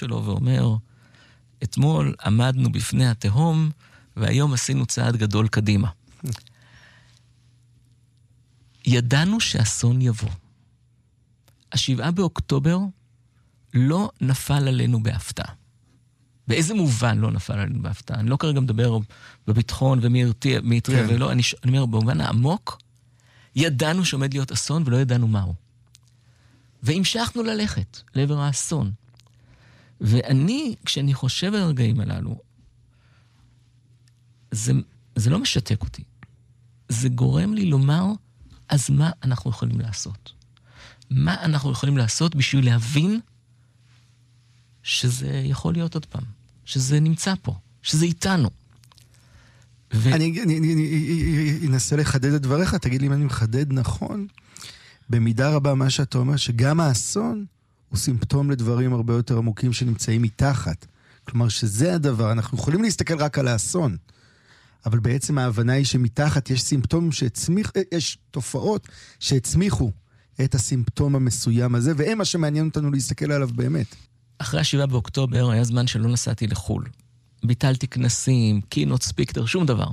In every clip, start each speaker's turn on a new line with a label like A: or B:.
A: שלו ואומר, אתמול עמדנו בפני התהום, והיום עשינו צעד גדול קדימה. ידענו שאסון יבוא. 7 באוקטובר לא נפל עלינו בהפתעה. באיזה מובן לא נפל עלינו בהפתעה? אני לא כרגע מדבר בביטחון ומי יתריע ולא, אני אומר, במובן העמוק, ידענו שעומד להיות אסון ולא ידענו מהו. והמשכנו ללכת לעבר האסון. ואני, כשאני חושב על הרגעים הללו, זה לא משתק אותי. זה גורם לי לומר, אז מה אנחנו יכולים לעשות? מה אנחנו יכולים לעשות בשביל להבין שזה יכול להיות עוד פעם, שזה נמצא פה, שזה איתנו.
B: אני אנסה לחדד את דבריך, תגיד לי אם אני מחדד נכון, במידה רבה מה שאתה אומר, שגם האסון הוא סימפטום לדברים הרבה יותר עמוקים שנמצאים מתחת. כלומר שזה הדבר, אנחנו יכולים להסתכל רק על האסון, אבל בעצם ההבנה היא שמתחת יש סימפטומים יש תופעות שהצמיחו את הסימפטום המסוים הזה, והם מה שמעניין אותנו להסתכל עליו באמת.
A: אחרי 7 באוקטובר היה זמן שלא נסעתי לחול. ביטלתי כנסים, קינות, ספיקטר, שום דבר.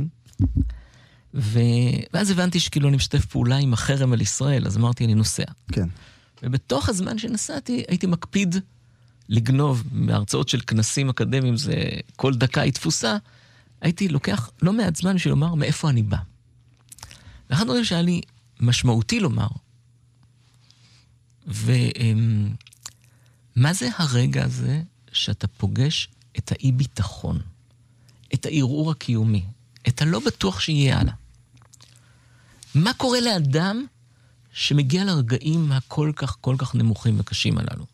A: ואז הבנתי שכאילו אני משתף פעולה עם החרם על ישראל, אז אמרתי אני נוסע.
B: כן.
A: ובתוך הזמן שנסעתי הייתי מקפיד לגנוב מהרצאות של כנסים אקדמיים, זה כל דקה היא תפוסה, הייתי לוקח לא מעט זמן בשביל לומר מאיפה אני בא. ואחד הדברים שהיה לי משמעותי לומר, מה זה הרגע הזה שאתה פוגש את האי-ביטחון, את הערעור הקיומי, את הלא בטוח שיהיה הלאה? מה קורה לאדם שמגיע לרגעים הכל כך, כל כך נמוכים וקשים הללו?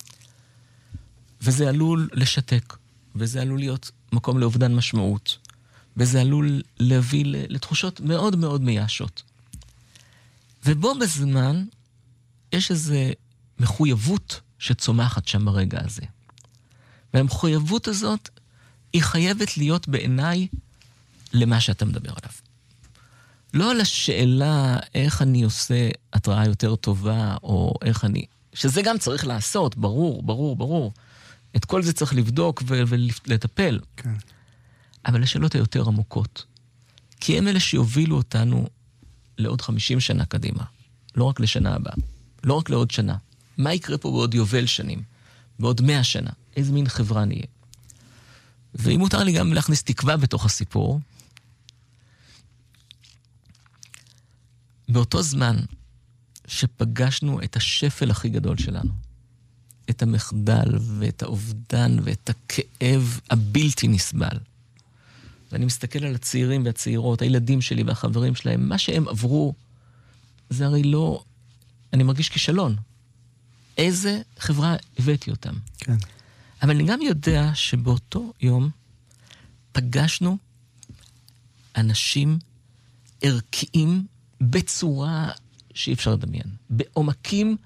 A: וזה עלול לשתק, וזה עלול להיות מקום לאובדן משמעות, וזה עלול להביא לתחושות מאוד מאוד מייאשות. ובו בזמן יש איזו מחויבות שצומחת שם ברגע הזה. והמחויבות הזאת היא חייבת להיות בעיניי למה שאתה מדבר עליו. לא על השאלה איך אני עושה התראה יותר טובה, או איך אני... שזה גם צריך לעשות, ברור, ברור, ברור. את כל זה צריך לבדוק ולטפל.
B: כן.
A: אבל השאלות היותר עמוקות. כי הם אלה שיובילו אותנו לעוד 50 שנה קדימה. לא רק לשנה הבאה. לא רק לעוד שנה. מה יקרה פה בעוד יובל שנים? בעוד 100 שנה? איזה מין חברה נהיה? ואם מותר לי גם להכניס תקווה בתוך הסיפור, באותו זמן שפגשנו את השפל הכי גדול שלנו, את המחדל ואת האובדן ואת הכאב הבלתי נסבל, ואני מסתכל על הצעירים והצעירות, הילדים שלי והחברים שלהם, מה שהם עברו, זה הרי לא... אני מרגיש כישלון. איזה חברה הבאתי אותם.
B: כן.
A: אבל אני גם יודע שבאותו יום פגשנו אנשים ערכיים בצורה שאי אפשר לדמיין. בעומקים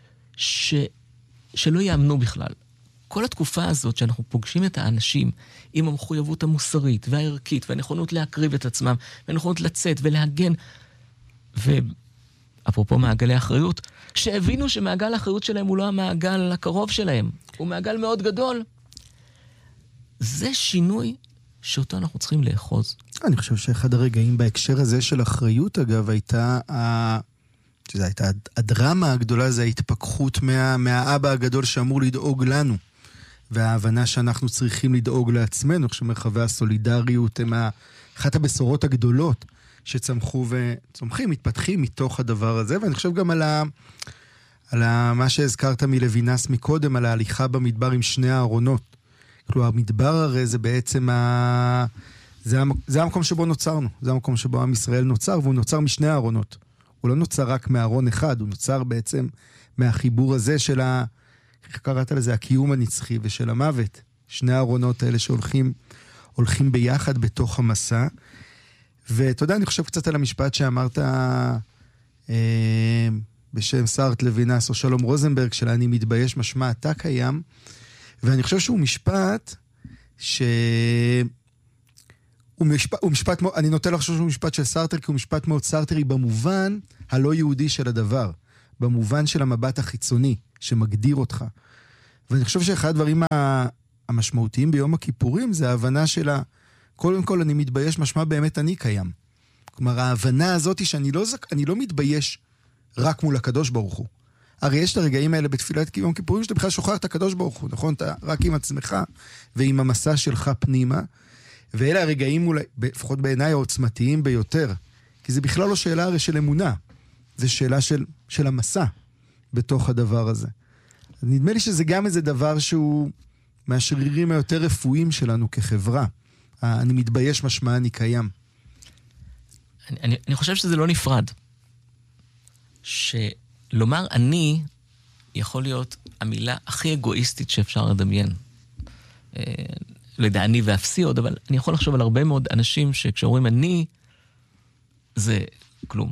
A: שלא יאמנו בכלל. כל התקופה הזאת שאנחנו פוגשים את האנשים עם המחויבות המוסרית והערכית והנכונות להקריב את עצמם והנכונות לצאת ולהגן, ואפרופו מעגלי אחריות, שהבינו שמעגל האחריות שלהם הוא לא המעגל הקרוב שלהם, הוא מעגל מאוד גדול. זה שינוי שאותו אנחנו צריכים לאחוז.
B: אני חושב שאחד הרגעים בהקשר הזה של אחריות, אגב, הייתה הדרמה הגדולה, זה ההתפכחות מהאבא הגדול שאמור לדאוג לנו, וההבנה שאנחנו צריכים לדאוג לעצמנו, שמרחבי הסולידריות הם אחת הבשורות הגדולות שצמחו וצומחים, מתפתחים מתוך הדבר הזה, ואני חושב גם על מה שהזכרת מלוינס מקודם, על ההליכה במדבר עם שני הארונות. כלומר, המדבר הרי זה בעצם זה המקום שבו נוצרנו, זה המקום שבו עם ישראל נוצר, והוא נוצר משני הארונות. הוא לא נוצר רק מארון אחד, הוא נוצר בעצם מהחיבור הזה של איך קראת לזה? הקיום הנצחי ושל המוות. שני הארונות האלה שהולכים ביחד בתוך המסע. ואתה יודע, אני חושב קצת על המשפט שאמרת בשם סארט לוינס או שלום רוזנברג, של אני מתבייש משמע אתה קיים, ואני חושב שהוא משפט הוא משפט, אני נוטה לחשוב שהוא משפט של סארטר, כי הוא משפט מאוד סארטרי במובן הלא יהודי של הדבר, במובן של המבט החיצוני שמגדיר אותך. ואני חושב שאחד הדברים המשמעותיים ביום הכיפורים זה ההבנה שלה, קודם כל אני מתבייש משמע באמת אני קיים. כלומר, ההבנה הזאת היא שאני לא מתבייש רק מול הקדוש ברוך הוא. הרי יש את הרגעים האלה בתפילת יום כיפורים שאתה בכלל שוכח את הקדוש ברוך הוא, נכון? אתה רק עם עצמך ועם המסע שלך פנימה, ואלה הרגעים אולי, לפחות בעיניי העוצמתיים ביותר, כי זה בכלל לא שאלה הרי של אמונה, זה שאלה של המסע בתוך הדבר הזה. נדמה לי שזה גם איזה דבר שהוא מהשרירים היותר רפואיים שלנו כחברה. אני מתבייש משמע אני קיים.
A: אני חושב שזה לא נפרד. שלומר אני יכול להיות המילה הכי אגואיסטית שאפשר לדמיין. לא יודע, אני ואפסי עוד, אבל אני יכול לחשוב על הרבה מאוד אנשים שכשאומרים אני, זה כלום.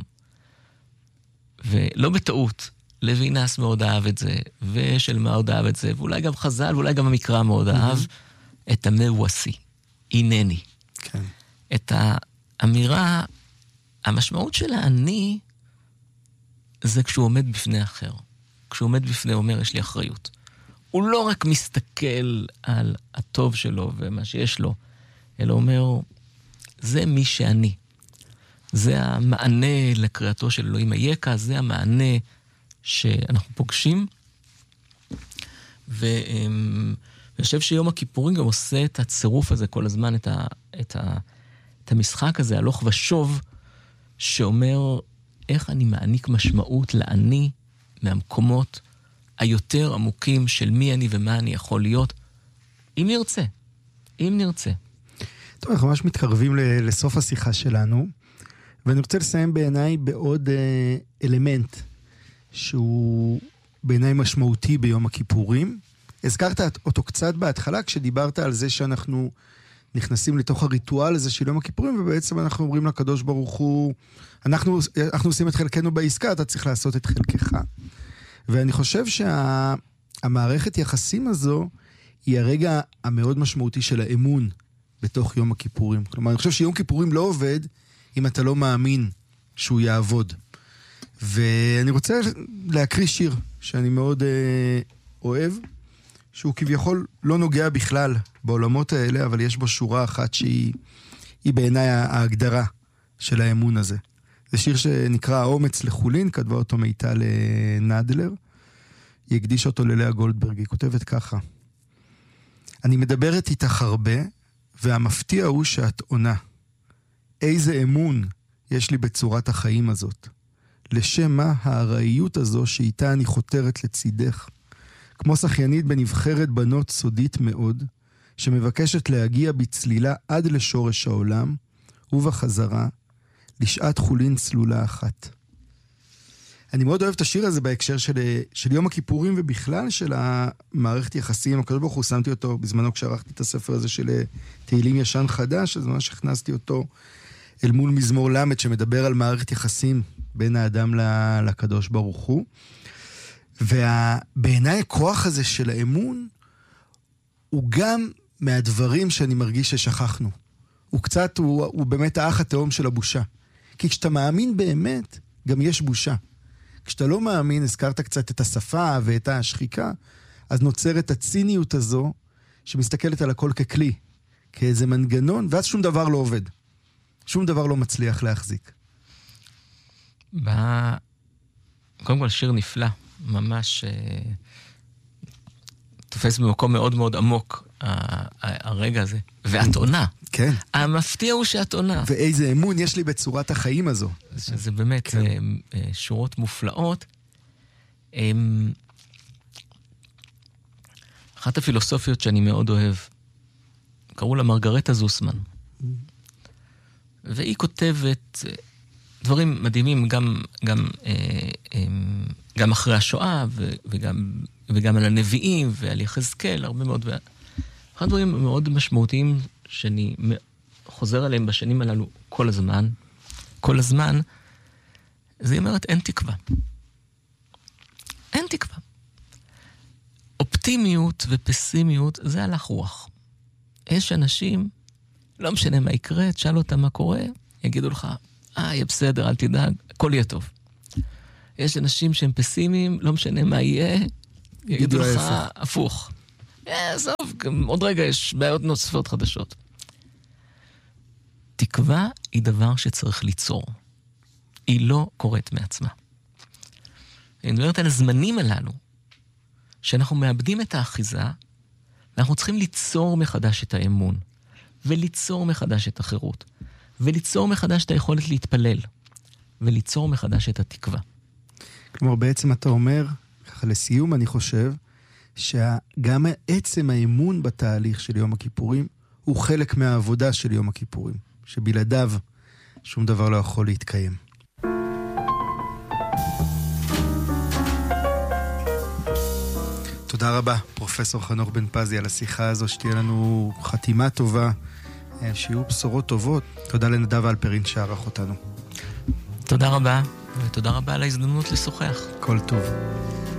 A: ולא בטעות, לוינס מאוד אהב את זה, ושל מאוד אהב את זה, ואולי גם חז"ל, ואולי גם המקרא מאוד אהב, את המאוסי, אינני.
B: כן.
A: את האמירה, המשמעות של אני, זה כשהוא עומד בפני אחר. כשהוא עומד בפני, אומר, יש לי אחריות. הוא לא רק מסתכל על הטוב שלו ומה שיש לו, אלא אומר, זה מי שאני. זה המענה לקריאתו של אלוהים היקה, זה המענה שאנחנו פוגשים. ואני חושב שיום הכיפורים גם עושה את הצירוף הזה כל הזמן, את המשחק הזה, הלוך ושוב, שאומר איך אני מעניק משמעות לאני מהמקומות היותר עמוקים של מי אני ומה אני יכול להיות, אם נרצה. אם נרצה.
B: טוב, אנחנו ממש מתקרבים לסוף השיחה שלנו, ואני רוצה לסיים בעיניי בעוד אלמנט שהוא בעיניי משמעותי ביום הכיפורים. הזכרת אותו קצת בהתחלה, כשדיברת על זה שאנחנו נכנסים לתוך הריטואל הזה של יום הכיפורים, ובעצם אנחנו אומרים לקדוש ברוך הוא, אנחנו עושים את חלקנו בעסקה, אתה צריך לעשות את חלקך. ואני חושב שהמערכת יחסים הזו היא הרגע המאוד משמעותי של האמון בתוך יום הכיפורים. כלומר, אני חושב שיום כיפורים לא עובד אם אתה לא מאמין שהוא יעבוד. ואני רוצה להקריא שיר שאני מאוד אוהב, שהוא כביכול לא נוגע בכלל בעולמות האלה, אבל יש בו שורה אחת שהיא בעיניי ההגדרה של האמון הזה. זה שיר שנקרא האומץ לחולין, כתבה אותו מיטל נדלר, היא הקדישה אותו ללאה גולדברג, היא כותבת ככה: אני מדברת איתך הרבה, והמפתיע הוא שאת עונה. איזה אמון יש לי בצורת החיים הזאת. לשם מה הארעיות הזו שאיתה אני חותרת לצידך. כמו שחיינית בנבחרת בנות סודית מאוד, שמבקשת להגיע בצלילה עד לשורש העולם, ובחזרה, לשעת חולין צלולה אחת. אני מאוד אוהב את השיר הזה בהקשר של יום הכיפורים, ובכלל של המערכת יחסים. הקדוש ברוך הוא, שמתי אותו בזמנו כשערכתי את הספר הזה של תהילים ישן חדש, אז ממש הכנסתי אותו אל מול מזמור למד, שמדבר על מערכת יחסים בין האדם לקדוש ברוך הוא. ובעיניי הכוח הזה של האמון, הוא גם מהדברים שאני מרגיש ששכחנו. הוא באמת האח התאום של הבושה. כי כשאתה מאמין באמת, גם יש בושה. כשאתה לא מאמין, הזכרת קצת את השפה ואת השחיקה, אז נוצרת הציניות הזו, שמסתכלת על הכל ככלי, כאיזה מנגנון, ואז שום דבר לא עובד. שום דבר לא מצליח להחזיק.
A: קודם כל שיר נפלא, ממש תופס במקום מאוד מאוד עמוק, הרגע הזה. ואת עונה.
B: כן.
A: המפתיע הוא שאת עונה.
B: ואיזה אמון יש לי בצורת החיים הזו.
A: זה באמת שורות מופלאות. אחת הפילוסופיות שאני מאוד אוהב, קראו לה מרגרטה זוסמן. והיא כותבת דברים מדהימים גם אחרי השואה, וגם על הנביאים ועל יחזקאל, הרבה מאוד. אחד הדברים מאוד משמעותיים שאני חוזר עליהם בשנים הללו כל הזמן, זה היא אומרת, אין תקווה. אין תקווה. אופטימיות ופסימיות זה הלך רוח. יש אנשים, לא משנה מה יקרה, תשאל אותם מה קורה, יגידו לך, יהיה בסדר, אל תדאג, הכל יהיה טוב. יש אנשים שהם פסימיים, לא משנה מה יהיה, יגידו לך הפוך. עזוב, עוד רגע יש בעיות נוספות חדשות. תקווה היא דבר שצריך ליצור. היא לא קורית מעצמה. אני מדברת על הזמנים הללו, שאנחנו מאבדים את האחיזה, ואנחנו צריכים ליצור מחדש את האמון, וליצור מחדש את החירות, וליצור מחדש את היכולת להתפלל, וליצור מחדש את התקווה.
B: כלומר, בעצם אתה אומר, ככה לסיום אני חושב, שגם עצם האמון בתהליך של יום הכיפורים, הוא חלק מהעבודה של יום הכיפורים, שבלעדיו שום דבר לא יכול להתקיים. תודה רבה, פרופסור חנוך בן פזי, על השיחה הזו, שתהיה לנו חתימה טובה, שיהיו בשורות טובות. תודה לנדב אלפרין שערך אותנו.
A: תודה רבה, ותודה רבה על ההזדמנות לשוחח.
B: כל טוב.